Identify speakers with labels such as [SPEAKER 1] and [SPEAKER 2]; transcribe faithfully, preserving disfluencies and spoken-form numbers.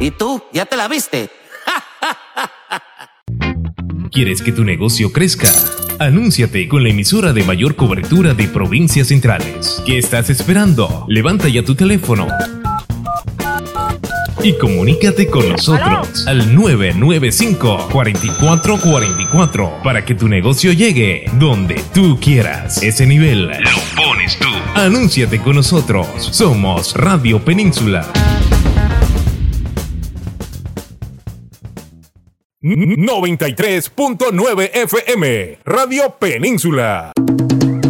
[SPEAKER 1] ¿Y tú? ¿Ya te la viste?
[SPEAKER 2] ¿Quieres que tu negocio crezca? Anúnciate con la emisora de mayor cobertura de provincias centrales. ¿Qué estás esperando? Levanta ya tu teléfono y comunícate con nosotros al nueve nueve cinco, cuatro cuatro cuatro cuatro para que tu negocio llegue donde tú quieras. Ese nivel lo pones tú. Anúnciate con nosotros. Somos Radio Península.
[SPEAKER 3] noventa y tres punto nueve F M, Radio Península.